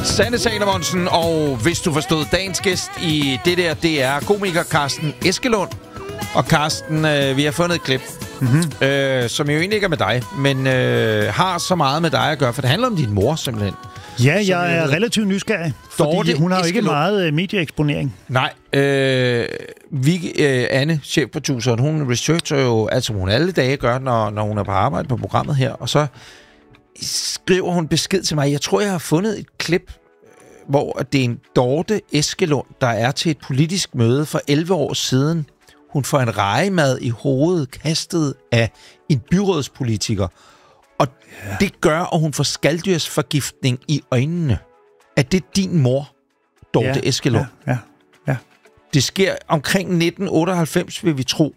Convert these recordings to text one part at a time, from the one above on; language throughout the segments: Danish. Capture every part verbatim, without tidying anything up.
Sanne Salomonsen, og hvis du forstod dagens gæst i det der, det er komiker Carsten Eskelund. Og Carsten, øh, vi har fundet et klip, mm-hmm. øh, som jo egentlig ikke er med dig, men øh, har så meget med dig at gøre, for det handler om din mor simpelthen. Ja, jeg er relativt nysgerrig, fordi hun har jo ikke meget øh, medieeksponering. Nej, øh, vi, øh, Anne, chefproduceren, hun researcher jo, altså hun alle dage gør, når, når hun er på arbejde på programmet her, og så skriver hun besked til mig. Jeg tror, jeg har fundet et klip, hvor det er en Dorte Eskelund, der er til et politisk møde for elleve år siden. Hun får en rejemad i hovedet kastet af en byrådspolitiker. Og ja. det gør, at hun får skalddyrsforgiftning i øjnene. Er det din mor, Dorte ja, Eskelund? Ja, ja, ja. Det sker omkring nitten otteoghalvfems, vil vi tro.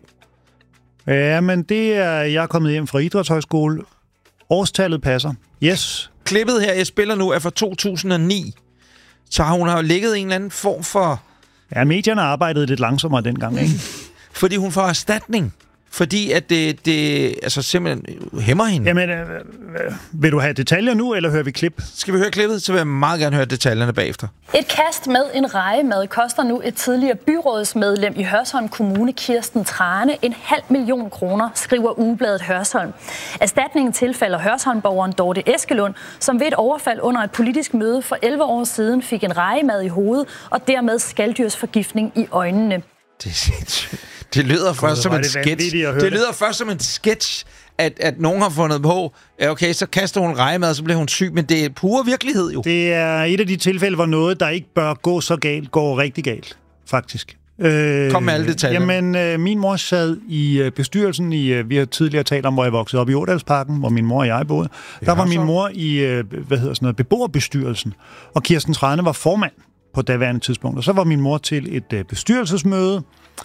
Ja, men det er... Jeg er kommet hjem fra Idrætshøjskole. Årstallet passer. Yes. Klippet her, jeg spiller nu, er fra to tusind og ni. Så har hun har ligget en eller anden form for... Ja, medierne arbejdede lidt langsommere dengang, ikke? Fordi hun får erstatning. Fordi at det, det altså simpelthen hæmmer hende. Jamen, øh, vil du have detaljer nu, eller hører vi klip? Skal vi høre klippet, så vil jeg meget gerne høre detaljerne bagefter. Et kast med en rejemad koster nu et tidligere byrådsmedlem i Hørsholm Kommune, Kirsten Trane, en halv million kroner, skriver ugebladet Hørsholm. Erstatningen tilfalder Hørsholm-borgeren Dorte Eskelund, som ved et overfald under et politisk møde for elleve år siden fik en rejemad i hovedet og dermed skalddyrsforgiftning i øjnene. Det er sindssygt. Det lyder først som en sketch. Det lyder først som en sketch, at, at nogen har fundet på, okay, så kaster hun rejemad, og så bliver hun syg, men det er pure virkelighed jo. Det er et af de tilfælde, hvor noget, der ikke bør gå så galt, går rigtig galt, faktisk. Øh, Kom med alle detaljer. Jamen, øh, min mor sad i øh, bestyrelsen, i, øh, vi har tidligere talt om, hvor jeg voksede op i Ådalsparken, hvor min mor og jeg boede. Der var min mor i, øh, hvad hedder sådan noget, beboerbestyrelsen, og Kirsten Trane var formand på daværende tidspunkt. Og så var min mor til et øh, bestyrelsesmøde.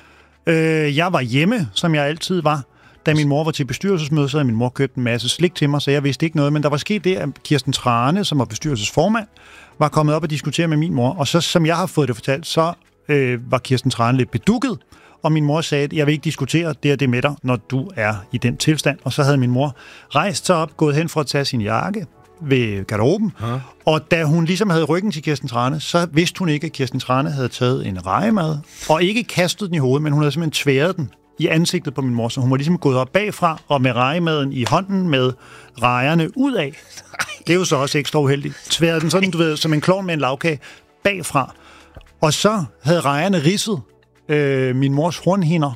Øh, jeg var hjemme, som jeg altid var. Da min mor var til bestyrelsesmøde, så havde min mor købt en masse slik til mig, så jeg vidste ikke noget. Men der var sket det, at Kirsten Trane, som var bestyrelsesformand, var kommet op og diskutere med min mor. Og så, som jeg har fået det fortalt, så øh, var Kirsten Trane lidt bedukket. Og min mor sagde, at jeg vil ikke diskutere det og det med dig, når du er i den tilstand. Og så havde min mor rejst sig op, gået hen for at tage sin jakke ved garderoben. Ja. Og da hun ligesom havde ryggen til Kirsten Trane, så vidste hun ikke, at Kirsten Trane havde taget en rejemad, og ikke kastet den i hovedet, men hun havde simpelthen tværet den i ansigtet på min mor. Så hun var ligesom gået op bagfra, og med rejemaden i hånden, med rejerne ud af. Det er jo så også ekstra uheldigt. Tværet den sådan, du ved, som en klovn med en lavkage, bagfra. Og så havde rejerne ridset øh, min mors hornhinder,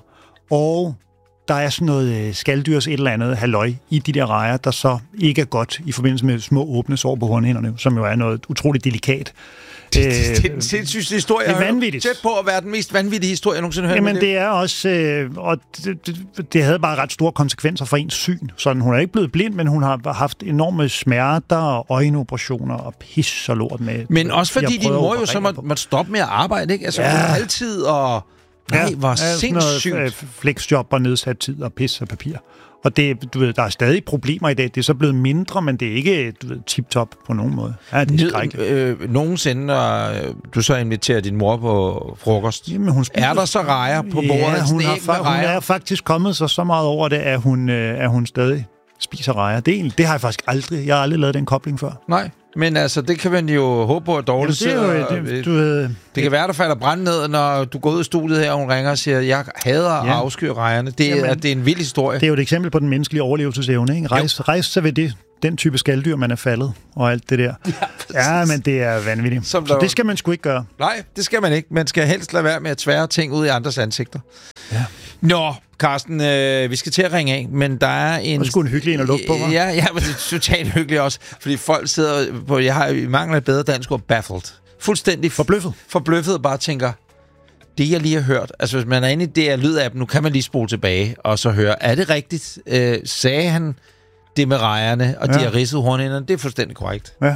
og der er sådan noget øh, skalddyrs et eller andet halløj i de der rejer, der så ikke er godt i forbindelse med små åbne sår på hornhinderne, som jo er noget utroligt delikat. Det, det, det er den sindssygste historie. Det er vanvittigt. Tæt på at være den mest vanvittige historie, jeg nogensinde har hørt. Jamen, det er også... Øh, og det, det, det havde bare ret store konsekvenser for ens syn. Sådan, hun er ikke blevet blind, men hun har haft enorme smerter og øjenoperationer og pis og lort med. Men også fordi din mor jo så måtte, måtte stoppe med at arbejde, ikke? Altså, ja. Hun har altid og... Nej, ja, hvor sindssygt. Noget, øh, flexjob og nedsat tid og pis og papir. Og det, du ved, der er stadig problemer i dag. Det er så blevet mindre, men det er ikke, du ved, tip-top på nogen måde. Ja, det er skrækkeligt. Øh, nogensinde, når du så inviterer din mor på frokost, jamen, hun spiser, er der så rejer på bordet? Ja, hun, har fa- hun er faktisk kommet så, så meget over det, at hun, øh, at hun stadig spiser rejer. Det, det har jeg faktisk aldrig. Jeg har aldrig lavet den kobling før. Nej. Men altså, det kan man jo håbe på, at Dorte sidder... Det, det, du ved, det kan det, være, der falder brand ned, når du går ud i studiet her, og hun ringer og siger, jeg hader ja. at afskyr rejerne. Det, Jamen, er, det er en vild historie. Det er jo et eksempel på den menneskelige overlevelsesevne, ikke? Rejs, rejs sig ved det, den type skalddyr, man er faldet, og alt det der. Ja, ja men det er vanvittigt. Som Så det skal man sgu ikke gøre. Nej, det skal man ikke. Man skal helst lade være med at tvære ting ud i andres ansigter. Ja. Nå, Carsten, øh, vi skal til at ringe af, men der er en... Og sgu en hyggelig en at lukke på, hva'? Ja, ja, men det er totalt hyggeligt også, fordi folk sidder på... Jeg har i mangel af et bedre dansk ord, baffled. Fuldstændig... Forbløffet. Forbløffet og bare tænker, det jeg lige har hørt, altså hvis man er inde i det her lydapp, nu kan man lige spole tilbage og så høre, er det rigtigt? Øh, sagde han det med rejerne, og ja. de har ridset hornhinderne? Det er fuldstændig korrekt. Ja.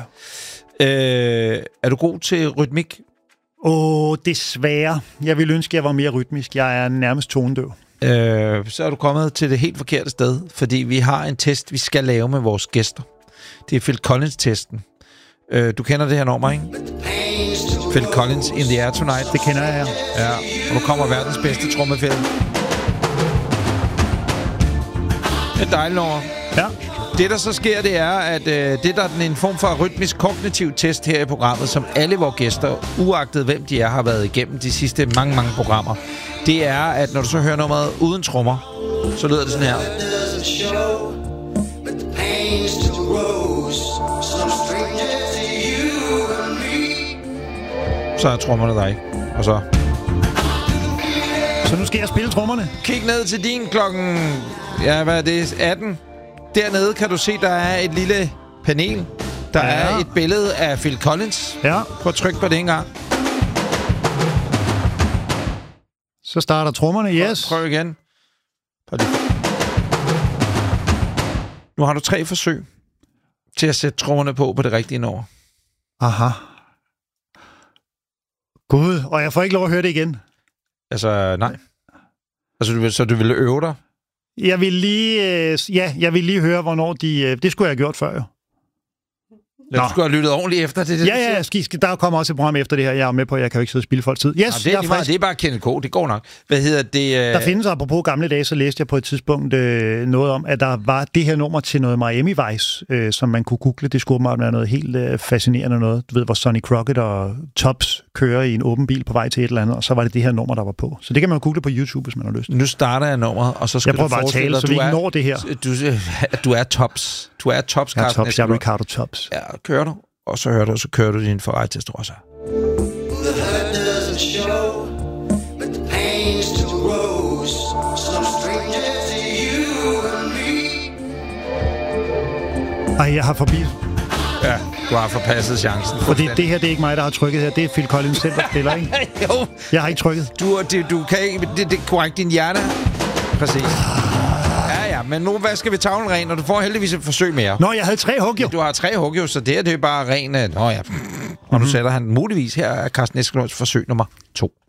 Øh, er du god til rytmik? Åh, oh, desværre. Jeg ville ønske, at jeg var mere rytmisk. Jeg er nærmest tonedøv. Øh, så er du kommet til det helt forkerte sted, fordi vi har en test, vi skal lave med vores gæster. Det er Phil Collins-testen. Øh, du kender det her nummer, ikke? Phil Collins, In the Air Tonight. Det kender jeg, ja. Ja, og nu kommer verdens bedste trommefælde. Det er dejligt nummer. Ja. Det, der så sker, det er, at øh, det der er en form for rytmisk kognitiv test her i programmet, som alle vores gæster, uagtet hvem de er, har været igennem de sidste mange, mange programmer. Det er, at når du så hører nummeret uden trommer, så lyder det sådan her. Så er trommerne der ikke. Og så... Så nu skal jeg spille trommerne. Kig ned til din klokken... Ja, hvad er det? atten. Dernede kan du se, der er et lille panel. Der ja. er et billede af Phil Collins. Ja. Prøv at trykke på det en gang. Så starter trommerne, yes. Prøv, prøv igen. Prøv nu har du tre forsøg til at sætte trommerne på på det rigtige nummer. Aha. Gud, og jeg får ikke lov at høre det igen. Altså, nej. Altså, du vil, så du ville øve dig? Jeg vil lige, øh, ja, jeg vil lige høre, hvornår de... Øh, det skulle jeg have gjort før, jo. Ja, du skulle have lyttet ordentligt efter det. det ja, ja, skal, skal, der kommer også et program efter det her. Jeg er med på, at jeg kan jo ikke sidde og spilde folk tid. Yes, ja, det, er, det, meget, det er bare Kenneth K. Det går nok. Hvad hedder det? Øh... Der findes, apropos gamle dage, så læste jeg på et tidspunkt øh, noget om, at der var det her nummer til noget Miami Vice, øh, som man kunne google. Det skulle meget være noget helt øh, fascinerende noget. Du ved, hvor Sonny Crockett og Tops kører i en åben bil på vej til et eller andet, og så var det det her nummer, der var på. Så det kan man jo google på YouTube, hvis man har lyst. Nu starter jeg nummeret, og så skal jeg prøver du bare at tale, så vi ikke når det her. Du, du er Tops. Du er Tops, jeg er Tops. Jeg er Ricardo Tops. Ja, kører du. Og så hører du, så kører du din Ferrari Testarossa. Ej, jeg har forbi... Ja, du har forpasset chancen. For det, det her, det er ikke mig, der har trykket her. Det er Phil Collins selv, der spiller, ikke? Jo. Jeg har ikke trykket. Du, du, du kan ikke... Det, det er korrekt, din hjerne. Præcis. Ja, ja, men nu vasker vi tavlen ren, og du får heldigvis et forsøg mere. Nå, jeg havde tre hug, jo. Du har tre hug, jo, så det her, det er bare ren... Nå ja. Og nu sætter han muligvis her, er Carsten Eskelunds forsøg nummer to.